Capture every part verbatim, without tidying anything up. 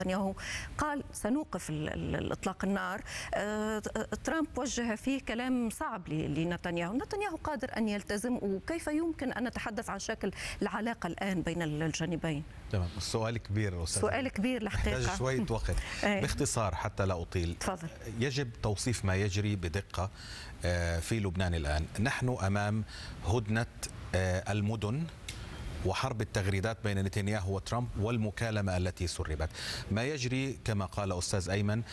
نتنياهو قال سنوقف اطلاق النار. ترامب وجه فيه كلام صعب لنتنياهو. نتنياهو قادر ان يلتزم، وكيف يمكن ان نتحدث عن شكل العلاقه الان بين الجانبين؟ تمام، السؤال كبير أستاذ. سؤال كبير الحقيقه، يحتاج شويه وقت. باختصار حتى لا اطيل، تفضل. يجب توصيف ما يجري بدقه في لبنان الان. نحن امام هدنه المدن وحرب التغريدات بين نتنياهو وترامب والمكالمة التي سربت. ما يجري كما قال أستاذ أيمن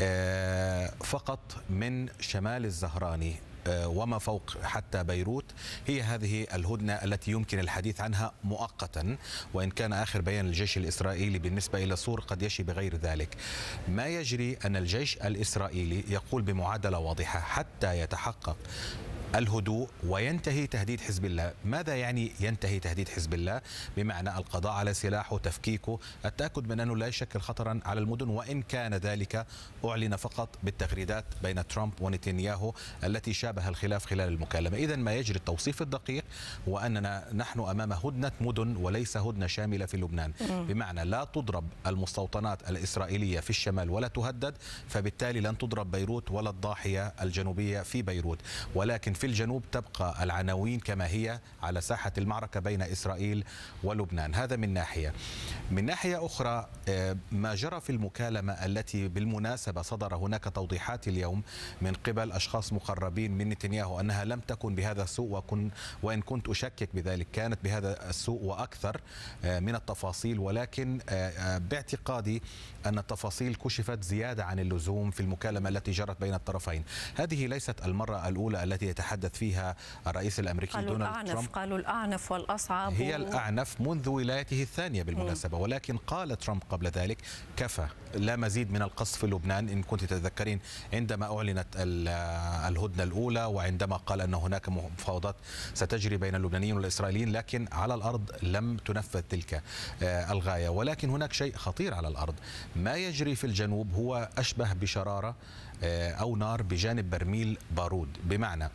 فقط من شمال الزهراني وما فوق حتى بيروت هي هذه الهدنة التي يمكن الحديث عنها مؤقتا، وإن كان آخر بيان الجيش الإسرائيلي بالنسبة إلى صور قد يشي بغير ذلك. ما يجري أن الجيش الإسرائيلي يقول بمعادلة واضحة حتى يتحقق الهدوء وينتهي تهديد حزب الله. ماذا يعني ينتهي تهديد حزب الله؟ بمعنى القضاء على سلاحه، تفكيكه، التأكد من أنه لا يشكل خطرا على المدن، وإن كان ذلك أعلن فقط بالتغريدات بين ترامب ونتنياهو التي شابه الخلاف خلال المكالمة. إذن ما يجري التوصيف الدقيق وأننا نحن أمام هدنة مدن وليس هدنة شاملة في لبنان، بمعنى لا تضرب المستوطنات الإسرائيلية في الشمال ولا تهدد، فبالتالي لن تضرب بيروت ولا الضاحية الجنوبية في بيروت، ولكن في الجنوب تبقى العناوين كما هي على ساحة المعركة بين إسرائيل ولبنان. هذا من ناحية. من ناحية أخرى، ما جرى في المكالمة التي بالمناسبة صدر هناك توضيحات اليوم من قبل أشخاص مقربين من نتنياهو أنها لم تكن بهذا السوء، وكن وإن كنت أشكك بذلك كانت بهذا السوء وأكثر من التفاصيل، ولكن باعتقادي أن التفاصيل كشفت زيادة عن اللزوم في المكالمة التي جرت بين الطرفين. هذه ليست المرة الأولى التي يتحدث فيها الرئيس الأمريكي دونالد ترامب. قالوا الأعنف والأصعب، هي الأعنف منذ ولايته الثانية بالمناسبة، ولكن قال ترامب قبل ذلك كفى، لا مزيد من القصف في لبنان. إن كنت تتذكرين عندما أعلنت الهدنة الأولى وعندما قال أن هناك مفاوضات ستجري بين اللبنانيين والإسرائيليين، لكن على الأرض لم تنفذ تلك الغاية. ولكن هناك شيء خطير على الأرض. ما يجري في الجنوب هو أشبه بشرارة أو نار بجانب برميل بارود، بمعنى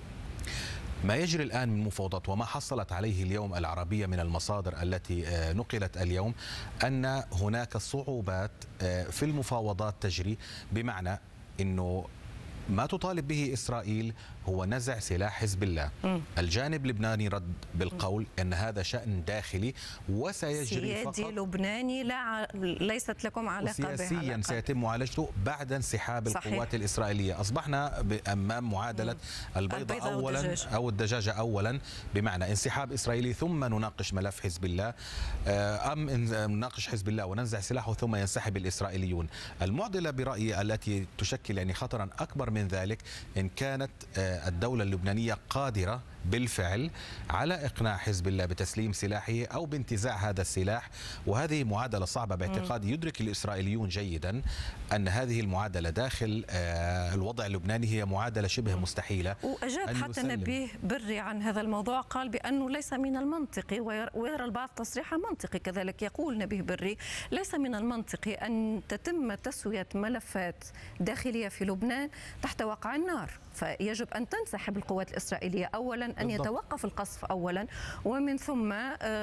ما يجري الآن من مفاوضات وما حصلت عليه اليوم العربية من المصادر التي نقلت اليوم أن هناك صعوبات في المفاوضات تجري، بمعنى أنه ما تطالب به إسرائيل هو نزع سلاح حزب الله. م. الجانب اللبناني رد بالقول أن هذا شأن داخلي وسيجري فقط سيادي لبناني، لا ليست لكم علاقة به. سياسيا سيتم معالجته بعد انسحاب صحيح. القوات الإسرائيلية. أصبحنا أمام معادلة البيضة أولا والدجاج. أو الدجاجة أولا، بمعنى انسحاب إسرائيلي ثم نناقش ملف حزب الله، أم نناقش حزب الله وننزع سلاحه ثم ينسحب الإسرائيليون. المعضلة برأيي التي تشكل يعني خطرا أكبر من ذلك إن كانت الدولة اللبنانية قادرة بالفعل على إقناع حزب الله بتسليم سلاحه أو بانتزاع هذا السلاح، وهذه معادلة صعبة باعتقادي. يدرك الإسرائيليون جيدا أن هذه المعادلة داخل الوضع اللبناني هي معادلة شبه مستحيلة. وأجاب حتى نبيه بري عن هذا الموضوع، قال بأنه ليس من المنطقي، ويرى البعض تصريحا منطقي كذلك. يقول نبيه بري ليس من المنطقي أن تتم تسوية ملفات داخلية في لبنان تحت وقع النار، فيجب أن تنسحب القوات الإسرائيلية أولا، أن بالضبط. يتوقف القصف أولا، ومن ثم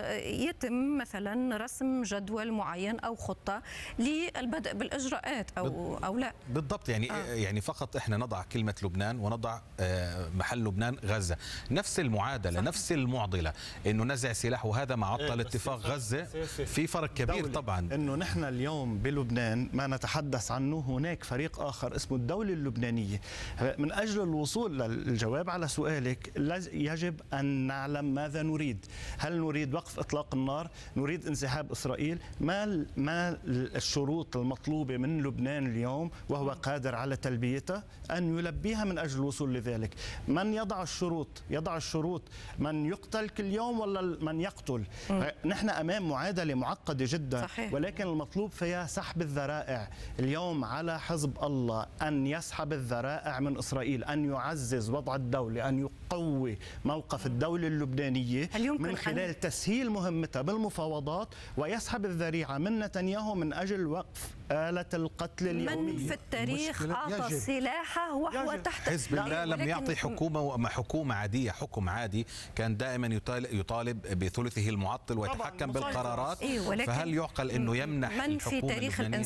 يتم مثلا رسم جدول معين أو خطة للبدء بالإجراءات أو أو لا. بالضبط، يعني آه. يعني فقط إحنا نضع كلمة لبنان ونضع محل لبنان غزة، نفس المعادلة صحيح. نفس المعضلة، إنه نزع سلاح، وهذا مع عطل اتفاق غزة. في فرق كبير طبعا. إنه نحن اليوم بلبنان ما نتحدث عنه، هناك فريق آخر اسمه الدولة اللبنانية. من أجل الوصول للجواب على سؤالك يجب أن نعلم ماذا نريد. هل نريد وقف إطلاق النار؟ نريد انسحاب إسرائيل؟ ما ما الشروط المطلوبة من لبنان اليوم وهو قادر على تلبيتها أن يلبيها من أجل الوصول لذلك. من يضع الشروط؟ يضع الشروط من يقتل كل يوم ولا من يقتل؟ م. نحن أمام معادلة معقدة جدا صحيح. ولكن المطلوب فيها سحب الذرائع. اليوم على حزب الله أن يسحب الذرائع من إسرائيل، أن يعزز وضع الدولة، أن يقوي موقف الدولة اللبنانية من خلال تسهيل مهمتها بالمفاوضات، ويسحب الذريعة من نتنياهو من أجل وقف آلة القتل اليومية. من في التاريخ أعطى سلاحه وهو تحت حزب الله لم يعطي حكومة حكومة عادية حكم عادي، كان دائما يطالب بثلثه المعطل ويتحكم بالقرارات. إيه، فهل يعقل أنه يمنح من في تاريخ